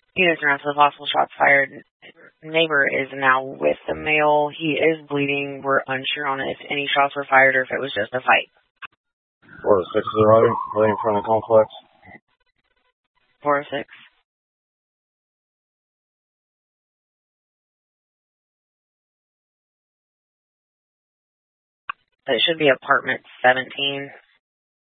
Units around to the possible shots fired. Neighbor is now with the male. He is bleeding. We're unsure on if any shots were fired or if it was just a fight. 406 is arriving, right in front of the complex. 406. It should be apartment 17.